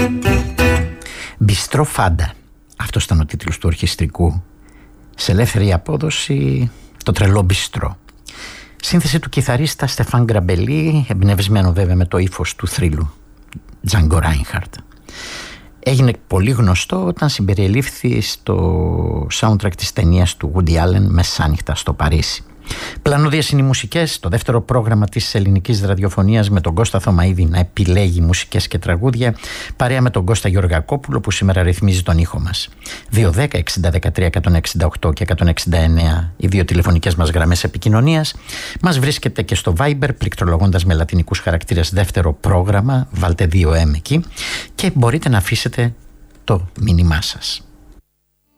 Μπιστρό Φάντα. Αυτός ήταν ο τίτλος του ορχιστρικού. Σε ελεύθερη απόδοση, το τρελό μπιστρό. Σύνθεση του κιθαρίστα Στεφάν Γκραμπελί, εμπνευσμένο βέβαια με το ύφος του θρύλου Τζάνγκο Ράινχαρτ. Έγινε πολύ γνωστό όταν συμπεριελήφθη στο soundtrack της ταινίας του Woody Allen «Μεσάνυχτα στο Παρίσι». Πλανώδιες είναι οι μουσικές, το δεύτερο πρόγραμμα της ελληνικής ραδιοφωνίας με τον Κώστα Θωμαίδη να επιλέγει μουσικές και τραγούδια, παρέα με τον Κώστα Γεωργακόπουλο που σήμερα ρυθμίζει τον ήχο μας. 210-60-13-168 και 169 οι δύο τηλεφωνικές μας γραμμές επικοινωνίας. Μας βρίσκεται και στο Viber πληκτρολογώντας με λατινικούς χαρακτήρες δεύτερο πρόγραμμα, βάλτε 2M εκεί και μπορείτε να αφήσετε το μήνυμά σας.